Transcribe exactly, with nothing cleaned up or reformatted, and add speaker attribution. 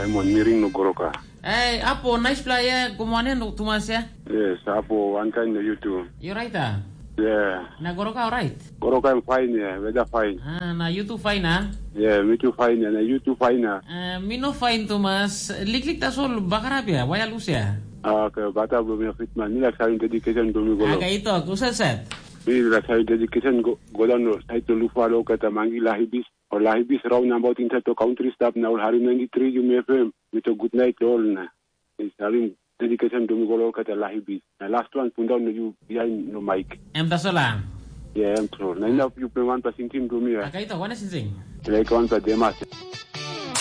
Speaker 1: Simon Miring no Goroka.
Speaker 2: Hey, Apo, nice player. Kumane no Tumas ya?
Speaker 1: Yes, Apo, one kind of you too.
Speaker 2: You right ah?
Speaker 1: Yeah.
Speaker 2: Na Goroka alright?
Speaker 1: Goroka I'm fine, yeah. Weather fine.
Speaker 2: Ah, na you too fine ah?
Speaker 1: Yeah, me too fine, and you too fine.
Speaker 2: Uh, me no fine Tumas. Liklik tasol bakarap ya? Waya lus ya?
Speaker 1: Ah, okay, bata bumi fitman. Ni like having dedication to me go.
Speaker 2: Aga ito, kusasat.
Speaker 1: Me like having dedication go go down no side to Lufalo kata mangi lahibis or lahibis round about into country stop now hari ninety-three you may fame with a good night all na. Is having dedication to me go kata lahibis. The last one put down you behind no mic.
Speaker 2: Em tasola.
Speaker 1: Yeah, I'm true. Na ina you play one passing team to me.
Speaker 2: Aga ito, wana sinsing.
Speaker 1: Like one pa demas.